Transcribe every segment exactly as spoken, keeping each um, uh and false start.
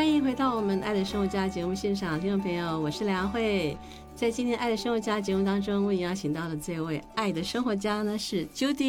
欢迎回到我们爱的生活家节目现场，听众朋友，我是梁慧。在今天爱的生活家节目当中，为你邀请到的这位爱的生活家呢是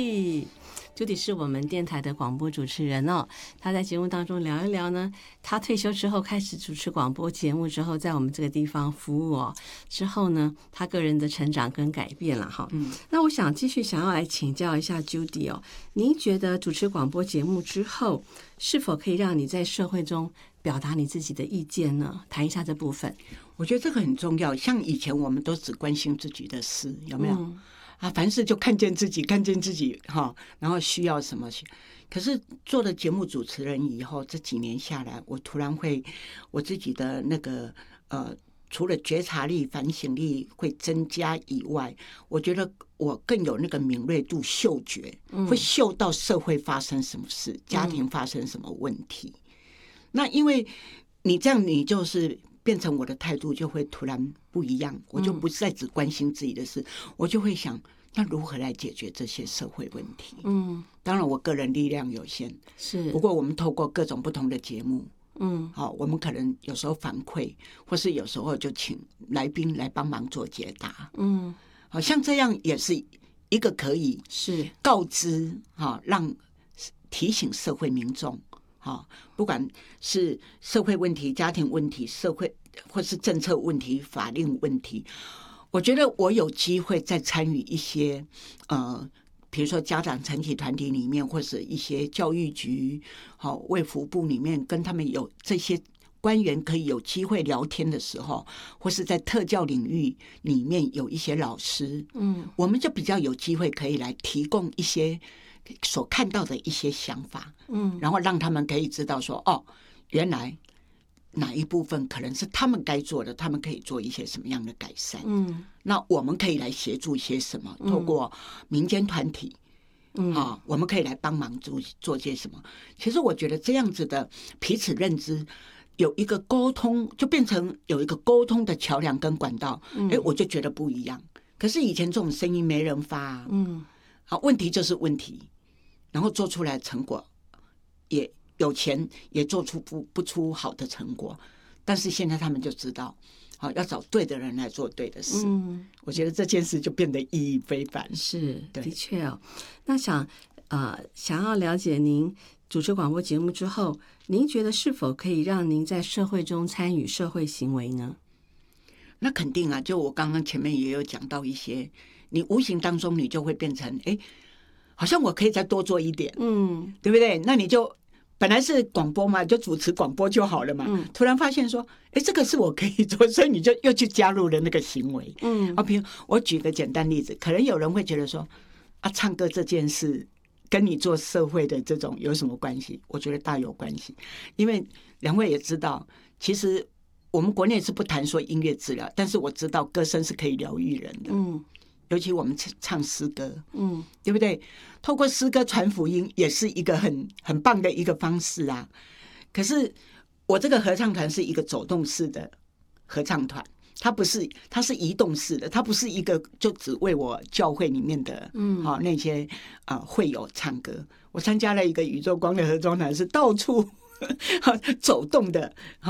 Judy。Judy 是我们电台的广播主持人哦，她在节目当中聊一聊呢，她退休之后开始主持广播节目之后，在我们这个地方服务哦，之后呢，她个人的成长跟改变了哈。嗯，那我想继续想要来请教一下 Judy 哦，您觉得主持广播节目之后，是否可以让你在社会中表达你自己的意见呢？谈一下这部分。 我觉得这个很重要，像以前我们都只关心自己的事，有没有？嗯啊，凡事就看见自己，看见自己哈，然后需要什么。可是做了节目主持人以后，这几年下来，我突然会我自己的那个呃，除了觉察力、反省力会增加以外，我觉得我更有那个敏锐度、嗅觉，会嗅到社会发生什么事，家庭发生什么问题。那因为你这样，你就是变成我的态度就会突然不一样，我就不再只关心自己的事，嗯、我就会想，那如何来解决这些社会问题？嗯，当然我个人力量有限，是，不过我们透过各种不同的节目，嗯，好，我们可能有时候反馈，或是有时候就请来宾来帮忙做解答，嗯，好像这样也是一个可以是告知，哈，让提醒社会民众。好，不管是社会问题、家庭问题、社会或是政策问题、法令问题，我觉得我有机会再参与一些呃，比如说家长团体团体里面，或是一些教育局、好卫福部里面，跟他们有这些官员可以有机会聊天的时候，或是在特教领域里面有一些老师，嗯，我们就比较有机会可以来提供一些所看到的一些想法，嗯，然后让他们可以知道说，哦，原来哪一部分可能是他们该做的，他们可以做一些什么样的改善，嗯，那我们可以来协助一些什么，透过民间团体，嗯，啊，我们可以来帮忙做做些什么。其实我觉得这样子的彼此认知，有一个沟通，就变成有一个沟通的桥梁跟管道，哎、嗯，我就觉得不一样。可是以前这种声音没人发、啊，嗯，啊，问题就是问题。然后做出来成果也有钱，也做出不不出好的成果，但是现在他们就知道，好要找对的人来做对的事。嗯，我觉得这件事就变得意义非凡。 是，的确哦。那想呃想要了解您主持广播节目之后，您觉得是否可以让您在社会中参与社会行为呢？ 那肯定啊，就我刚刚前面也有讲到一些，你无形当中你就会变成哎。好像我可以再多做一点，嗯，对不对？那你就本来是广播嘛，就主持广播就好了嘛。嗯、突然发现说，哎，这个是我可以做，所以你就又去加入了那个行为。嗯，啊，比如我举个简单例子，可能有人会觉得说，啊，唱歌这件事跟你做社会的这种有什么关系？我觉得大有关系，因为两位也知道，其实我们国内是不谈说音乐治疗，但是我知道歌声是可以疗愈人的。嗯。尤其我们唱诗歌，嗯，对不对？透过诗歌传福音，也是一个很很棒的一个方式啊。可是我这个合唱团是一个走动式的合唱团，它不是，它是移动式的，它不是一个就只为我教会里面的，嗯，好、哦、那些啊、呃、会友唱歌。我参加了一个宇宙光的合唱团，是到处走动的，